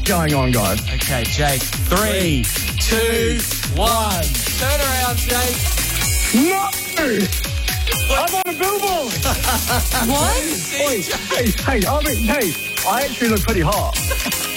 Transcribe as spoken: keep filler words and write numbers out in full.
going on, guys? Okay, Jake. Three, two, one. Turn around, Jake. No! I'm on a billboard! What? Wait, hey, hey, I mean, hey, I actually look pretty hot.